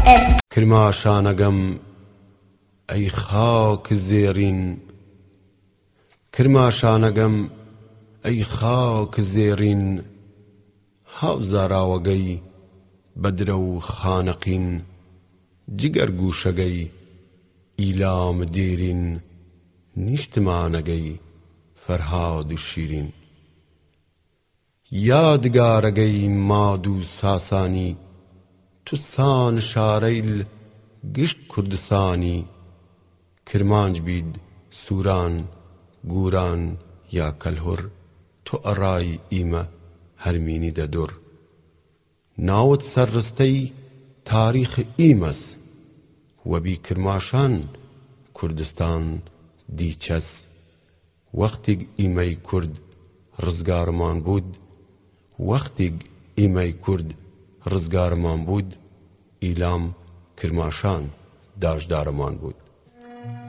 FM. کرماشانەگەم ئەی خاک زێڕین، کرماشانەگەم ئەی خاک زێڕین، هاوزاراوەگەی بەدرە و خانەقین، جگەر گوشەگەی ئیلام دێرین، نیشتمانەگەی فەرهاد و شیرین. یادگارەگەی ماد و ساسانی، توسان شارەیل گشت کوردستانی، کرمانج بید سووران گوران یا کەلهوڕ، تۆ ئەڕای ئیمە هەرمینی دەدوڕ. ناوت سەرڕستەی تاریخ ئیمەس، وەبی کرماشان کوردستان دیچەس. وەختێک ئیمەی کورد ڕزگارمان بوود، وەختێک ئیمەی کورد ڕزگارمان بوود، ئیلام کرماشان داژدارمان بوود.